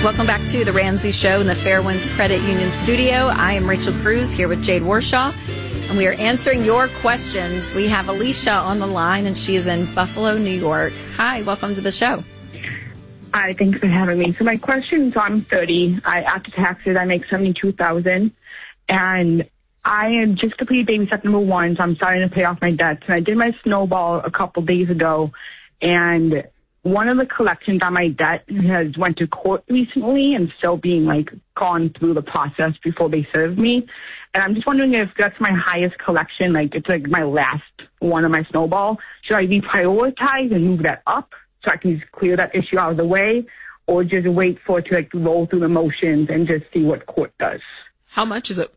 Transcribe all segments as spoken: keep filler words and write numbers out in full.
Welcome back to the Ramsey Show in the Fairwinds Credit Union studio. I am Rachel Cruz here with Jade Warshaw, and we are answering your questions. We have Alicia on the line, and she is in Buffalo, New York. Hi, welcome to the show. Hi, thanks for having me. So my question, so I'm thirty. I, after taxes, I make seventy-two thousand dollars, and I am just completed baby step number one, so I'm starting to pay off my debts. And I did my snowball a couple days ago, and one of the collections on my debt has went to court recently and still being, like, gone through the process before they serve me. And I'm just wondering if that's my highest collection, like, it's, like, my last one of my snowball. Should I reprioritize and move that up so I can just clear that issue out of the way, or just wait for it to, like, roll through the motions and just see what court does? How much is it?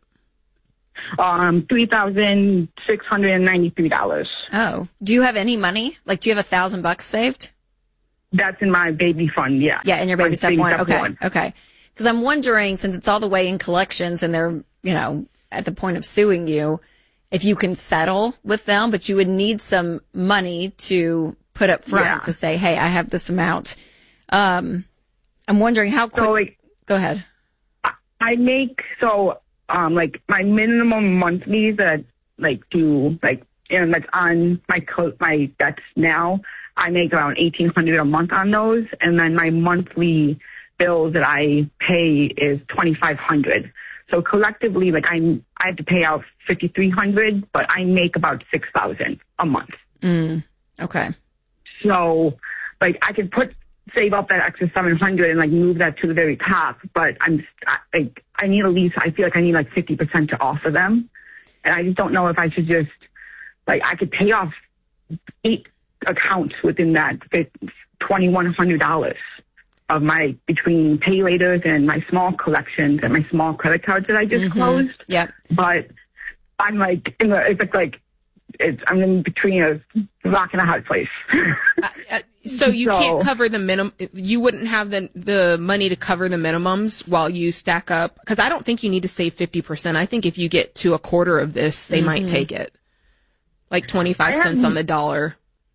Um, three thousand six hundred ninety-three dollars. Oh. Do you have any money? Like, do you have a thousand bucks saved? That's in my baby fund, yeah. Yeah, in your baby My step baby one. step Okay, one. okay. Because I'm wondering, since it's all the way in collections and they're, you know, at the point of suing you, if you can settle with them, but you would need some money to put up front Yeah. to say, hey, I have this amount. Um, I'm wondering how quick. So, like, go ahead. I- I make, so, um, like, my minimum monthlies that, like, do, like, and that's on my co- my debts now, I make around eighteen hundred dollars a month on those, and then my monthly bills that I pay is twenty-five hundred dollars. So collectively, like, I'm, I have to pay out fifty-three hundred dollars, but I make about six thousand dollars a month. Mm, okay. So, like, I could put, save up that extra seven hundred dollars and, like, move that to the very top, but I'm, I, like, I need at least, I feel like I need, like, fifty percent to offer them. And I just don't know if I should just, like, I could pay off eight accounts within that twenty-one hundred dollars of my, between pay laters and my small collections and my small credit cards that I just Mm-hmm. closed. Yep. But I'm like, in the, it's like, like it's, I'm in between a rock and a hard place. uh, uh, so you So- can't cover the minimum. You wouldn't have the the money to cover the minimums while you stack up. Because I don't think you need to save fifty percent. I think if you get to a quarter of this, they Mm-hmm. might take it. Like twenty-five I cents have- on the dollar.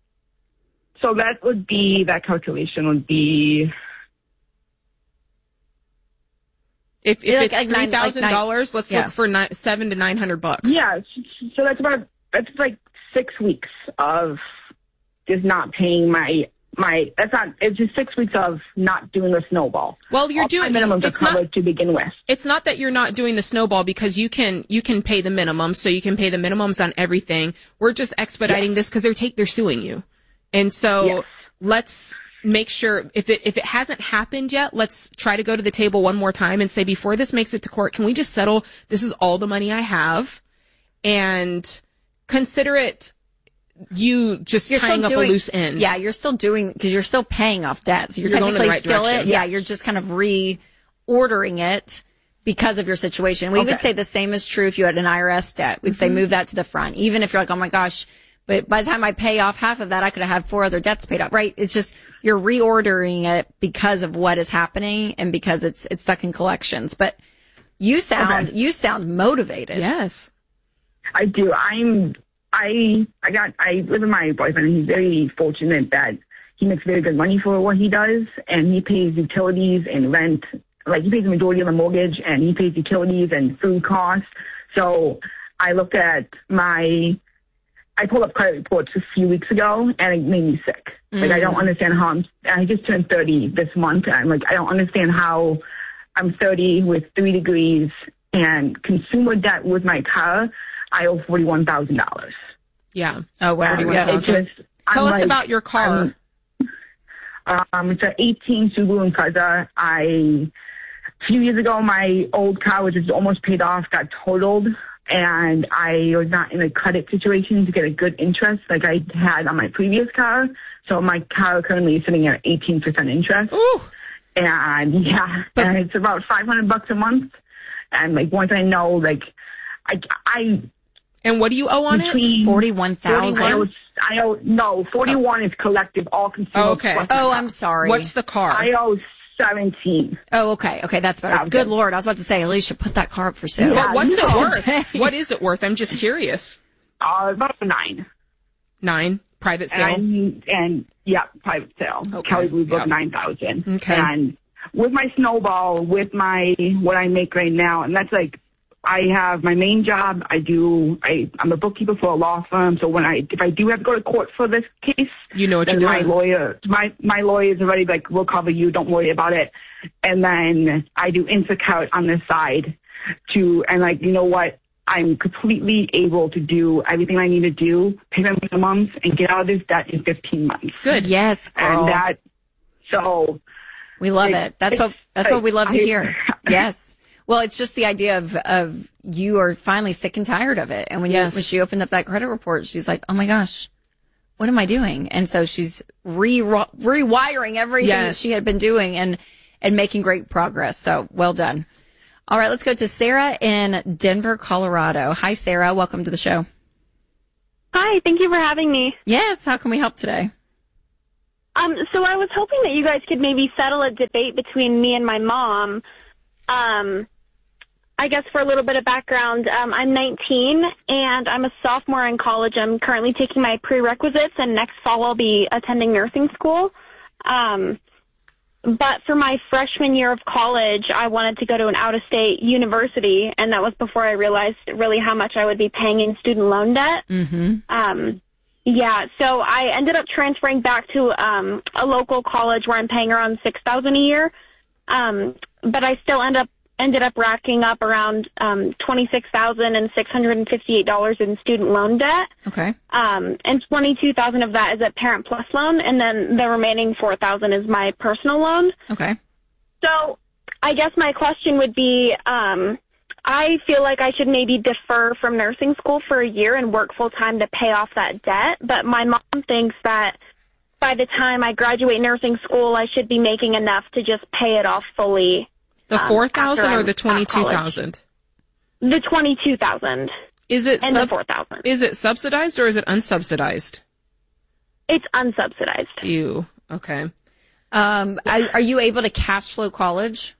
So that would be, that calculation would be, If, if Yeah, like- it's like nine- three like thousand nine- dollars, let's yeah. look for nine, seven to nine hundred bucks. yeah, so that's about, that's like six weeks of just not paying my, my, that's not, it's just six weeks of not doing the snowball. Well, you're All doing. my minimums are It's not. covered to begin with. It's not that you're not doing the snowball because you can you can pay the minimum, so you can pay the minimums on everything. We're just expediting Yeah. this because they're take they're suing you, and so Yes. let's make sure if it if it hasn't happened yet, let's try to go to the table one more time and say, before this makes it to court, can we just settle? This is all the money I have, and consider it you just You're tying still up doing, a loose end. Yeah, you're still doing, because you're still paying off debt. So you're, You're going in technically the right still direction. it. Yeah, you're just kind of reordering it because of your situation. We would Okay. say the same is true if you had an I R S debt. We'd say move that to the front. Even if you're like, oh my gosh, but by the time I pay off half of that, I could have had four other debts paid off, right? It's just, you're reordering it because of what is happening and because it's, it's stuck in collections. But you sound, Okay. you sound motivated. Yes. I do. I'm, I, I got, I live with my boyfriend, and he's very fortunate that he makes very good money for what he does, and he pays utilities and rent. Like, he pays the majority of the mortgage, and he pays utilities and food costs. So I looked at my, I pulled up credit reports a few weeks ago, and it made me sick. Like, I don't understand how I'm, I just turned thirty this month, and I'm like, I don't understand how I'm thirty with three degrees and consumer debt with my car. I owe forty-one thousand dollars. Yeah. Oh wow. Yeah. It's just, Tell I'm us like, about your car. I'm, um, it's an eighteen Subaru Impreza. I, a few years ago, my old car, which was almost paid off, got totaled, and I was not in a credit situation to get a good interest like I had on my previous car. So my car currently is sitting at eighteen percent interest. Ooh. And yeah, But- and it's about five hundred bucks a month. And like, once I know, like, I, I, And what do you owe on it? between Forty-one I owe, thousand. I owe, no, forty-one is collective, all consumer. Oh, okay. plus the Oh, car. I'm sorry. What's the car? I owe seventeen. Oh, okay. Okay, that's better. Thousand. Good Lord. I was about to say, Alicia, put that car up for sale. Yeah. What- what's it no. worth? What is it worth? I'm just curious. Uh, about nine. Nine. Private And, sale. I, and yeah, private sale. Okay. Kelly Blue Book, Yeah. nine thousand. Okay. And with my snowball, with my, what I make right now. And that's like, I have my main job. I do, I, I'm a bookkeeper for a law firm. So when I, if I do have to go to court for this case, you know what then you're my doing. lawyer, my, my lawyer's already like, we'll cover you. Don't worry about it. And then I do Instacart on the side to, and like, you know what? I'm completely able to do everything I need to do, pay my minimums, and get out of this debt in fifteen months. Good. Yes, girl. And that, so. We love it, it. That's what, that's what we love to I, hear. Yes. Well, it's just the idea of, of you are finally sick and tired of it. And when Yes. you, when she opened up that credit report, she's like, oh my gosh, what am I doing? And so she's re, rewiring everything Yes. that she had been doing and, and making great progress. So well done. All right, let's go to Sarah in Denver, Colorado. Hi, Sarah. Welcome to the show. Hi, thank you for having me. Yes. How can we help today? Um, so I was hoping that you guys could maybe settle a debate between me and my mom. Um, I guess for a little bit of background, um, I'm nineteen and I'm a sophomore in college. I'm currently taking my prerequisites, and next fall I'll be attending nursing school. Um, But for my freshman year of college, I wanted to go to an out-of-state university, and that was before I realized really how much I would be paying in student loan debt. Mm-hmm. Um, yeah, so I ended up transferring back to um, a local college where I'm paying around six thousand dollars a year, um, but I still end up ended up racking up around um, twenty-six thousand six hundred fifty-eight dollars in student loan debt. Okay. Um, and twenty-two thousand dollars of that is a Parent Plus loan, and then the remaining four thousand dollars is my personal loan. Okay. So I guess my question would be, um, I feel like I should maybe defer from nursing school for a year and work full-time to pay off that debt, but my mom thinks that by the time I graduate nursing school, I should be making enough to just pay it off fully. The four thousand um, or after the I'm twenty-two at thousand? The twenty-two thousand Is it and sub- the four thousand. Is it subsidized or is it unsubsidized? It's unsubsidized. You okay? Um, are, are you able to cash flow college?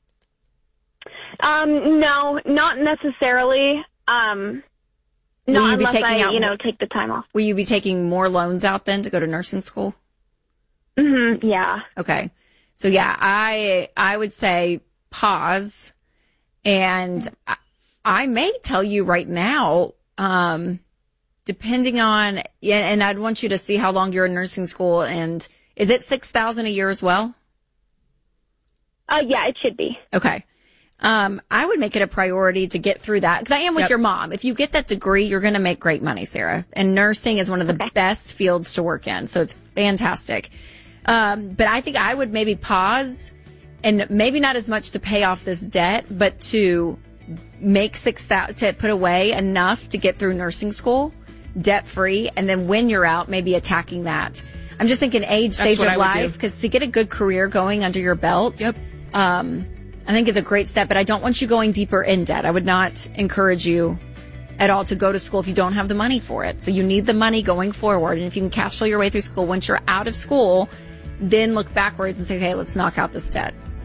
Um, no, not necessarily. Um, Will not you be unless taking I, out you know, more- take the time off. Will you be taking more loans out then to go to nursing school? Mm-hmm, yeah. Okay. So yeah, I, I would say pause, and I, I may tell you right now, um, depending on, yeah, and I'd want you to see how long you're in nursing school, and is it six thousand a year as well? Uh, yeah, it should be. Okay. Um, I would make it a priority to get through that, because I am with Yep. your mom. If you get that degree, you're going to make great money, Sarah. And nursing is one of the Okay. best fields to work in, so it's fantastic. Um, but I think I would maybe pause, and maybe not as much to pay off this debt, but to make six thousand to put away enough to get through nursing school debt free, and then when you're out, maybe attacking that. I'm just thinking age, That's stage what of I would do. life, because to get a good career going under your belt, Yep. um, I think is a great step. But I don't want you going deeper in debt. I would not encourage you at all to go to school if you don't have the money for it. So you need the money going forward, and if you can cash flow your way through school, once you're out of school, then look backwards and say, okay, let's knock out this debt.